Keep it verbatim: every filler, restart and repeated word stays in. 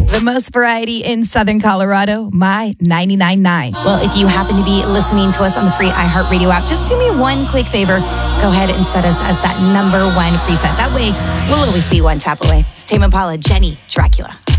The most variety in Southern Colorado, My ninety-nine point nine. Well, if you happen to be listening to us on the free iHeartRadio app, just do me one quick favor. Go ahead and set us as that number one preset. That way, we'll always be one tap away. It's Tame Impala, Jenny, Dracula.